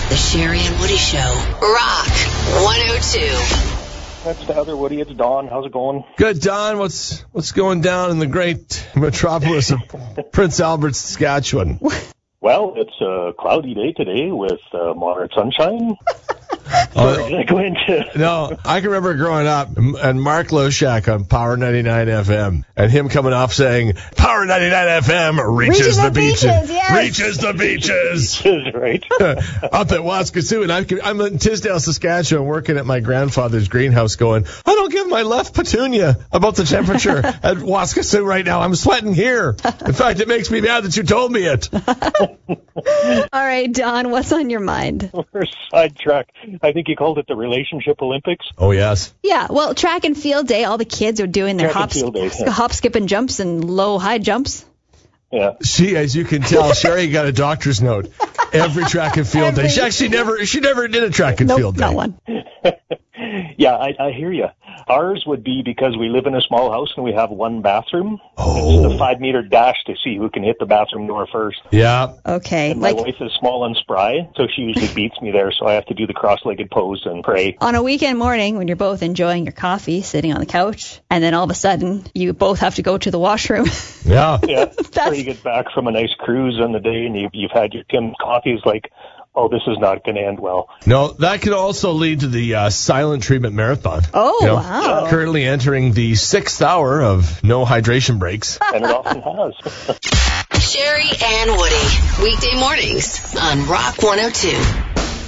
The Sherry and Woody Show. Rock 102. That's the other Woody. It's Don. How's it going? Good, Don. What's going down in the great metropolis of Prince Albert, Saskatchewan? Well, it's a cloudy day today with moderate sunshine. No, I can remember growing up and Mark Loshak on Power 99 FM and him coming off saying, Power 99 FM reaches the beaches. Yes. Reaches the beaches. Right. Up at Waskesiu. And I'm in Tisdale, Saskatchewan, working at my grandfather's greenhouse going, I don't give my left petunia about the temperature at Waskesiu right now. I'm sweating here. In fact, it makes me mad that you told me it. All right, Don, what's on your mind? We're sidetracked. I think you called it the Relationship Olympics. Oh, yes. Yeah, well, track and field day, all the kids are doing their hop, skip, and jumps and low, high jumps. Yeah. She, as you can tell, Sherry got a doctor's note every track and field day. She actually never did a track and field day. Not one. Yeah, I hear you. Ours would be because we live in a small house and we have one bathroom. Oh. It's a 5-meter dash to see who can hit the bathroom door first. Yeah. Okay. And my wife is small and spry, so she usually beats me there, so I have to do the cross-legged pose and pray. On a weekend morning when you're both enjoying your coffee, sitting on the couch, and then all of a sudden you both have to go to the washroom. Yeah. Yeah. Or you get back from a nice cruise on the day and you've had your Tim coffees like, oh, this is not going to end well. No, that could also lead to the Silent Treatment Marathon. Oh, wow. Currently entering the 6th hour of no hydration breaks. And it often has. Sherry and Woody. Weekday mornings on Rock 102.